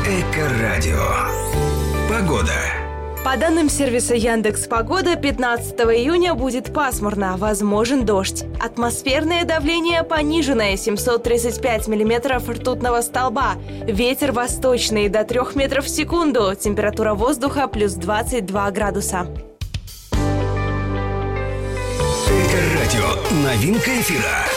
Эко-радио. Погода. По данным сервиса Яндекс.Погода, 15 июня будет пасмурно, возможен дождь. Атмосферное давление пониженное, 735 миллиметров ртутного столба. Ветер восточный до 3 метров в секунду. Температура воздуха плюс 22 градуса. Эко-радио. Новинка эфира.